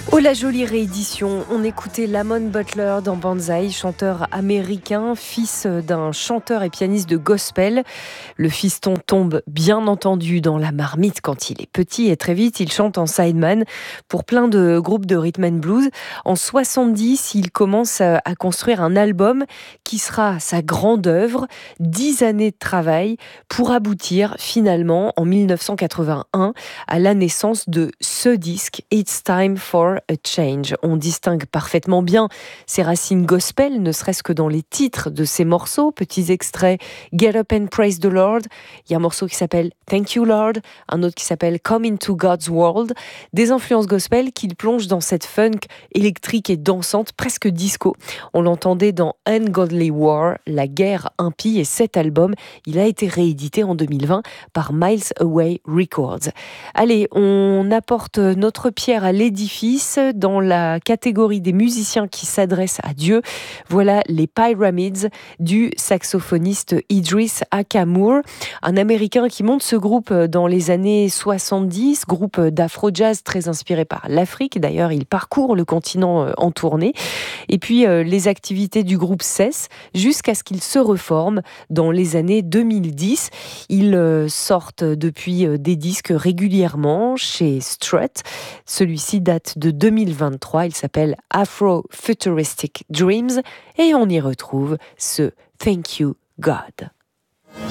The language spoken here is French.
Oh la jolie réédition, on écoutait Lamont Butler dans Banzai, chanteur américain, fils d'un chanteur et pianiste de gospel. Le fiston tombe bien entendu dans la marmite quand il est petit et très vite il chante en sideman pour plein de groupes de rhythm and blues. En 70, il commence à construire un album qui sera sa grande œuvre, 10 années de travail pour aboutir finalement en 1981 à la naissance de ce disque It's Time for a Change. On distingue parfaitement bien ses racines gospel, ne serait-ce que dans les titres de ses morceaux, petits extraits Get Up and Praise the Lord, il y a un morceau qui s'appelle Thank You Lord, un autre qui s'appelle Come into God's World, des influences gospel qu'il plonge dans cette funk électrique et dansante, presque disco. On l'entendait dans Ungodly War, la guerre impie, et cet album, il a été réédité en 2020 par Miles Away Records. Allez, on apporte notre pierre à l'édifice dans la catégorie des musiciens qui s'adressent à Dieu. Voilà les Pyramids du saxophoniste Idris Akamoor, un Américain qui monte ce groupe dans les années 70, groupe d'afro-jazz très inspiré par l'Afrique. D'ailleurs, il parcourt le continent en tournée. Et puis, les activités du groupe cessent jusqu'à ce qu'il se reforme dans les années 2010. Ils sortent depuis des disques régulièrement chez Strut. Celui-ci date de 2023. Il s'appelle Afro-Futuristic Dreams et on y retrouve ce Thank You God.